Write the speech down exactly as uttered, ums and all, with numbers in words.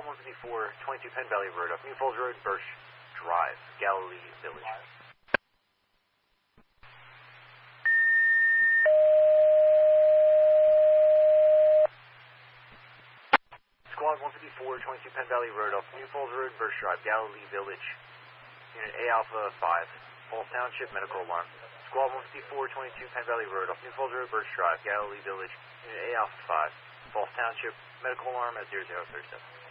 Squad one fifty-four, twenty-two Penn Valley Road, off New Falls Road, Birch Drive, Galilee Village. Squad one fifty-four, twenty-two Penn Valley Road, off New Falls Road, Birch Drive, Galilee Village. Unit A Alpha five, Falls Township, medical alarm. Squad one fifty-four, twenty-two Penn Valley Road, off New Falls Road, Birch Drive, Galilee Village. Unit A Alpha five, Falls Township, medical alarm at zero zero three seven.